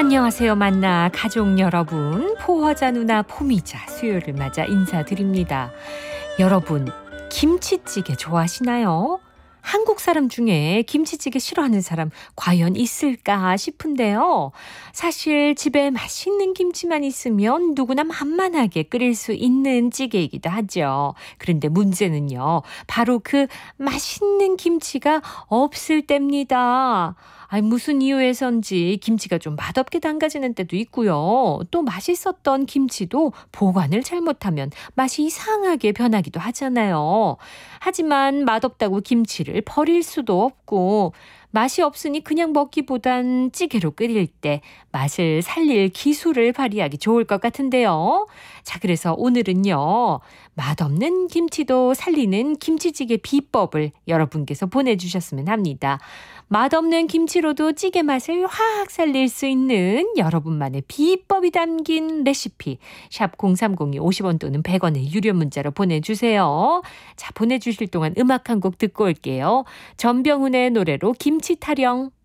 안녕하세요. 만나 가족 여러분. 포화자 누나 포미자 수요일을 맞아 인사드립니다. 여러분, 김치찌개 좋아하시나요? 한국 사람 중에 김치찌개 싫어하는 사람 과연 있을까 싶은데요. 사실 집에 맛있는 김치만 있으면 누구나 만만하게 끓일 수 있는 찌개이기도 하죠. 그런데 문제는요, 바로 그 맛있는 김치가 없을 때입니다. 아니, 무슨 이유에선지 김치가 좀 맛없게 담가지는 때도 있고요. 또 맛있었던 김치도 보관을 잘못하면 맛이 이상하게 변하기도 하잖아요. 하지만 맛없다고 김치를 버릴 수도 없고, 맛이 없으니 그냥 먹기보단 찌개로 끓일 때 맛을 살릴 기술을 발휘하기 좋을 것 같은데요. 자, 그래서 오늘은요, 맛없는 김치도 살리는 김치찌개 비법을 여러분께서 보내주셨으면 합니다. 맛없는 김치로도 찌개 맛을 확 살릴 수 있는 여러분만의 비법이 담긴 레시피 샵 0302 50원 또는 100원의 유료 문자로 보내주세요. 자, 보내주실 동안 음악 한 곡 듣고 올게요. 전병훈의 노래로 김치 타령.